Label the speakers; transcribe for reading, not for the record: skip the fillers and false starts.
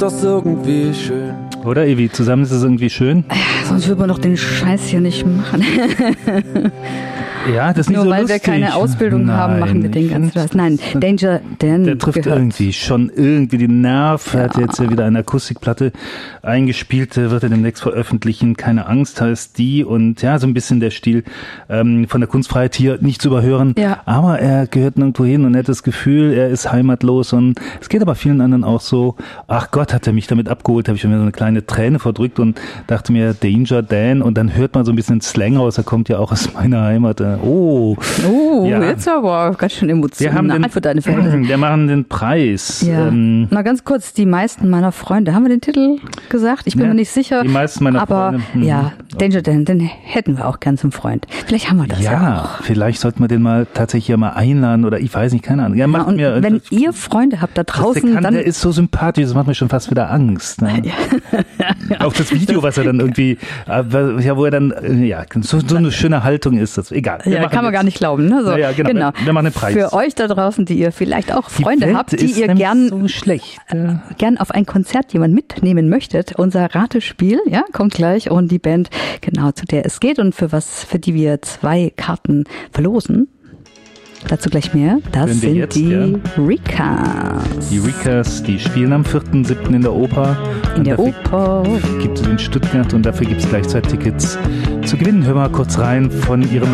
Speaker 1: das irgendwie schön.
Speaker 2: Oder, Evi? Zusammen ist es irgendwie schön?
Speaker 3: Ja, sonst würde man doch den Scheiß hier nicht machen.
Speaker 2: Ja, das ist nicht
Speaker 3: Nur
Speaker 2: so
Speaker 3: weil
Speaker 2: lustig.
Speaker 3: wir keine Ausbildung haben, machen wir den ganzen Scheiß. Nein, Danger Dan.
Speaker 2: Der trifft
Speaker 3: gehört.
Speaker 2: irgendwie den Nerv. Er hat jetzt ja wieder eine Akustikplatte eingespielt, wird er demnächst veröffentlichen. Keine Angst heißt die. Und ja, so ein bisschen der Stil von der Kunstfreiheit hier nicht zu überhören.
Speaker 3: Ja.
Speaker 2: Aber er gehört nirgendwo hin und er hat das Gefühl, er ist heimatlos. Und es geht aber vielen anderen auch so. Ach Gott, hat er mich damit abgeholt. Habe ich mir so eine kleine Träne verdrückt und dachte mir, Danger Dan. Und dann hört man so ein bisschen Slang raus. Er kommt ja auch aus meiner Heimat. Ja.
Speaker 3: Jetzt aber ganz schön emotional für deine Verhältnisse.
Speaker 2: Wir machen den Preis.
Speaker 3: Ja. Na ganz kurz, die meisten meiner Freunde, haben wir den Titel gesagt? Ich bin mir nicht sicher.
Speaker 2: Die meisten meiner
Speaker 3: aber
Speaker 2: Freunde.
Speaker 3: Ja, Danger Dan, den hätten wir auch gern zum Freund. Vielleicht haben wir das ja auch.
Speaker 2: Vielleicht sollten wir den mal tatsächlich ja mal einladen oder ich weiß nicht, keine Ahnung. Ja,
Speaker 3: Na, und wenn ihr Freunde habt da draußen, dann...
Speaker 2: Der ist so sympathisch, das macht mir schon fast wieder Angst. Ne?
Speaker 3: Ja.
Speaker 2: Auch das Video, was er dann irgendwie, wo er dann, so eine schöne Haltung ist, das egal.
Speaker 3: Ja, kann man gar nicht glauben. Ne? So,
Speaker 2: ja, genau. Wir machen den Preis.
Speaker 3: Für euch da draußen, die ihr vielleicht auch Freunde
Speaker 2: Welt
Speaker 3: habt, die
Speaker 2: ist
Speaker 3: ihr
Speaker 2: so schlecht.
Speaker 3: gern auf ein Konzert jemand mitnehmen möchtet, unser Ratespiel, ja, kommt gleich und die Band, genau, zu der es geht und für die wir 2 Karten verlosen. Dazu gleich mehr. Das sind
Speaker 2: jetzt,
Speaker 3: die Rikas.
Speaker 2: Die Rikas, die spielen am 4.7. in der Oper.
Speaker 3: In der Oper.
Speaker 2: Gibt es in Stuttgart und dafür gibt es gleich 2 Tickets zu gewinnen. Hör mal kurz rein von ihrem